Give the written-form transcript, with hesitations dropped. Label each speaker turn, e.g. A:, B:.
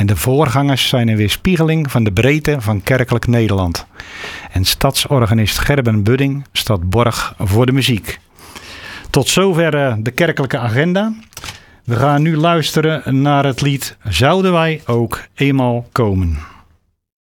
A: En de voorgangers zijn een weerspiegeling van de breedte van kerkelijk Nederland. En stadsorganist Gerben Budding staat borg voor de muziek. Tot zover de kerkelijke agenda. We gaan nu luisteren naar het lied Zouden wij ook eenmaal komen.